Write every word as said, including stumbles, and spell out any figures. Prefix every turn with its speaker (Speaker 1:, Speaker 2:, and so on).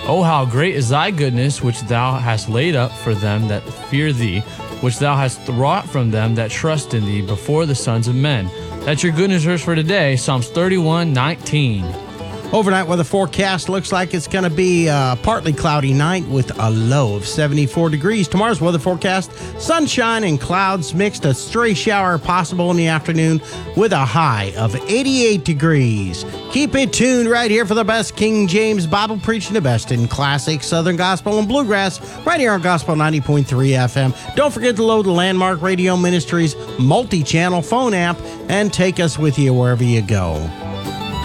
Speaker 1: Oh, how great is thy goodness, which thou hast laid up for them that fear thee, which thou hast wrought from them that trust in thee before the sons of men. That's your goodness verse for today, Psalms thirty-one nineteen.
Speaker 2: Overnight weather forecast looks like it's going to be a partly cloudy night with a low of seventy-four degrees. Tomorrow's weather forecast, sunshine and clouds mixed, a stray shower possible in the afternoon with a high of eighty-eight degrees. Keep it tuned right here for the best King James Bible preaching, the best in classic Southern Gospel and Bluegrass, right here on Gospel ninety point three F M. Don't forget to load the Landmark Radio Ministries multi-channel phone app and take us with you wherever you go.